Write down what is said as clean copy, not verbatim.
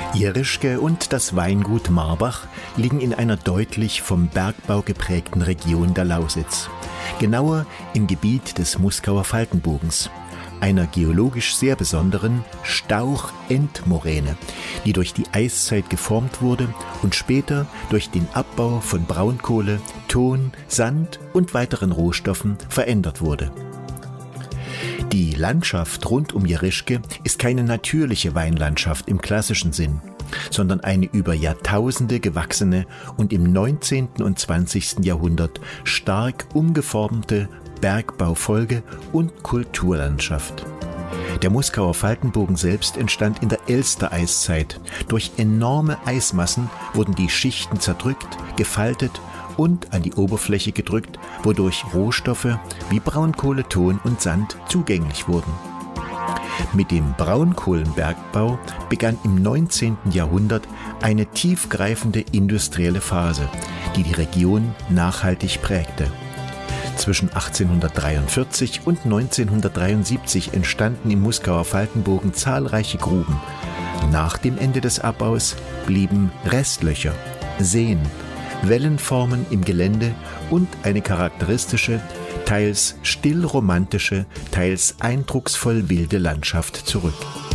Jerischke und das Weingut Marbach liegen in einer deutlich vom Bergbau geprägten Region der Lausitz. Genauer im Gebiet des Muskauer Faltenbogens, einer geologisch sehr besonderen Stauch-Endmoräne, die durch die Eiszeit geformt wurde und später durch den Abbau von Braunkohle, Ton, Sand und weiteren Rohstoffen verändert wurde. Die Landschaft rund um Jerischke ist keine natürliche Weinlandschaft im klassischen Sinn, sondern eine über Jahrtausende gewachsene und im 19. und 20. Jahrhundert stark umgeformte Bergbaufolge- und Kulturlandschaft. Der Muskauer Faltenbogen selbst entstand in der Elster-Eiszeit. Durch enorme Eismassen wurden die Schichten zerdrückt, gefaltet und an die Oberfläche gedrückt, wodurch Rohstoffe wie Braunkohle, Ton und Sand zugänglich wurden. Mit dem Braunkohlenbergbau begann im 19. Jahrhundert eine tiefgreifende industrielle Phase, die die Region nachhaltig prägte. Zwischen 1843 und 1973 entstanden im Muskauer Faltenbogen zahlreiche Gruben. Nach dem Ende des Abbaus blieben Restlöcher, Seen, Wellenformen im Gelände und eine charakteristische, teils still romantische, teils eindrucksvoll wilde Landschaft zurück.